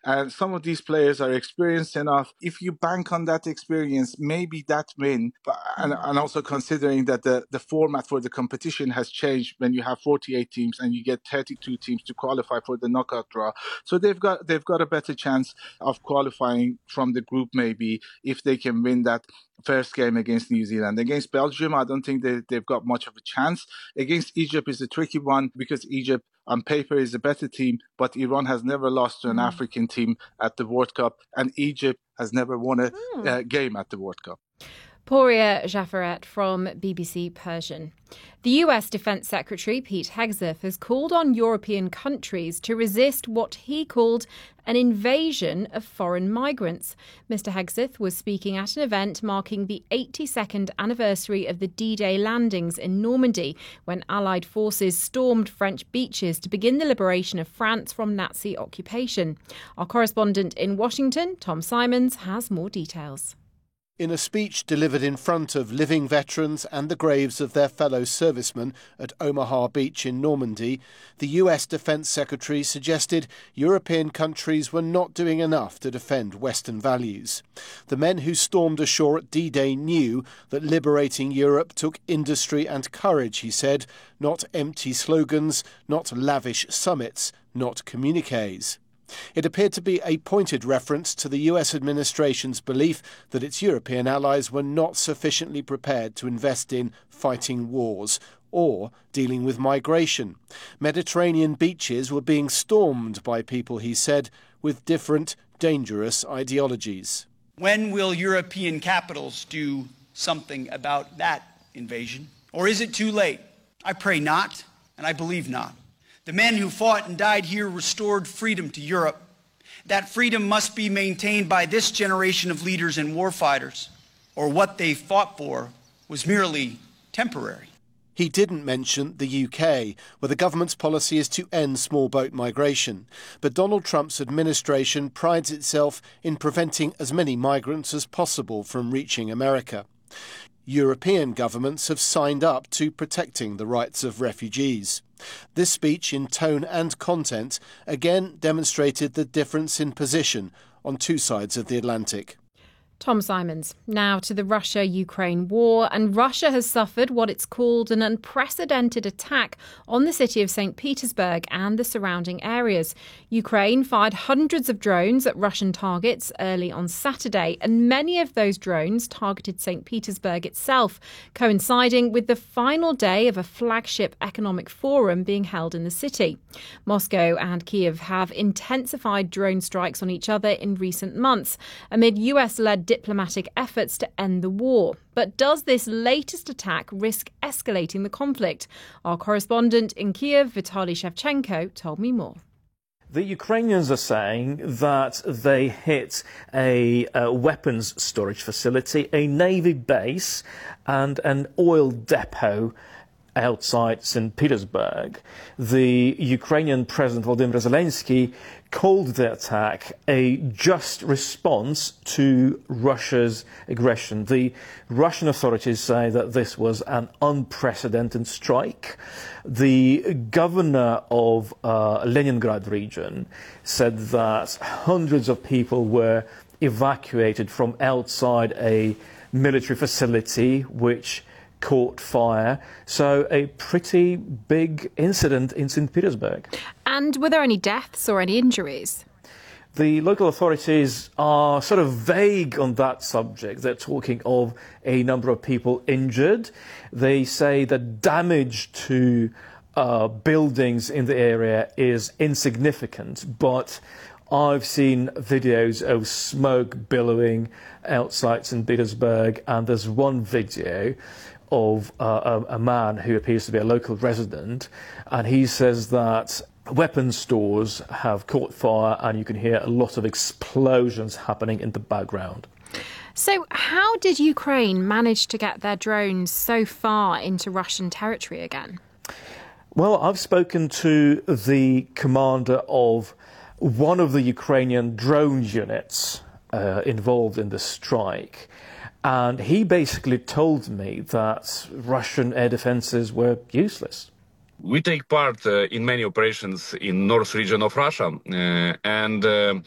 And some of these players are experienced enough. If you bank on that experience, maybe that win, and also considering that the format for the competition has changed when you have 48 teams and you get 32 teams to qualify for the knockout draw. So they've got a better chance of qualifying from the group, maybe, if they can win that first game against New Zealand. Against Belgium, I don't think they've got much of a chance. Against Egypt is a tricky one because Egypt on paper is a better team, but Iran has never lost to an African team at the World Cup, and Egypt has never won a game at the World Cup. Poria Jafaret from BBC Persian. The US Defence Secretary Pete Hegseth has called on European countries to resist what he called an invasion of foreign migrants. Mr. Hegseth was speaking at an event marking the 82nd anniversary of the D-Day landings in Normandy, when Allied forces stormed French beaches to begin the liberation of France from Nazi occupation. Our correspondent in Washington, Tom Simons, has more details. In a speech delivered in front of living veterans and the graves of their fellow servicemen at Omaha Beach in Normandy, the US Defence Secretary suggested European countries were not doing enough to defend Western values. The men who stormed ashore at D-Day knew that liberating Europe took industry and courage, he said, not empty slogans, not lavish summits, not communiques. It appeared to be a pointed reference to the US administration's belief that its European allies were not sufficiently prepared to invest in fighting wars or dealing with migration. Mediterranean beaches were being stormed by people, he said, with different, dangerous ideologies. When will European capitals do something about that invasion? Or is it too late? I pray not, and I believe not. The men who fought and died here restored freedom to Europe. That freedom must be maintained by this generation of leaders and warfighters, or what they fought for was merely temporary. He didn't mention the UK, where the government's policy is to end small boat migration. But Donald Trump's administration prides itself in preventing as many migrants as possible from reaching America. European governments have signed up to protecting the rights of refugees. This speech, in tone and content, again demonstrated the difference in position on two sides of the Atlantic. Tom Simons. Now to the Russia-Ukraine war, and Russia has suffered what it's called an unprecedented attack on the city of St. Petersburg and the surrounding areas. Ukraine fired hundreds of drones at Russian targets early on Saturday, and many of those drones targeted St. Petersburg itself, coinciding with the final day of a flagship economic forum being held in the city. Moscow and Kyiv have intensified drone strikes on each other in recent months, amid US-led diplomatic efforts to end the war. But does this latest attack risk escalating the conflict? Our correspondent in Kyiv, Vitaly Shevchenko, told me more. The Ukrainians are saying that they hit a weapons storage facility, a navy base and an oil depot outside St. Petersburg. The Ukrainian President Volodymyr Zelensky called the attack a just response to Russia's aggression. The Russian authorities say that this was an unprecedented strike. The governor of Leningrad region said that hundreds of people were evacuated from outside a military facility which caught fire. So a pretty big incident in St. Petersburg. And were there any deaths or any injuries? The local authorities are sort of vague on that subject. They're talking of a number of people injured. They say that damage to buildings in the area is insignificant, but I've seen videos of smoke billowing outside St. Petersburg, and there's one video of a man who appears to be a local resident, and he says that weapons stores have caught fire and you can hear a lot of explosions happening in the background. So how did Ukraine manage to get their drones so far into Russian territory again? Well, I've spoken to the commander of one of the Ukrainian drone units involved in the strike. And he basically told me that Russian air defenses were useless. We take part in many operations in north region of Russia, and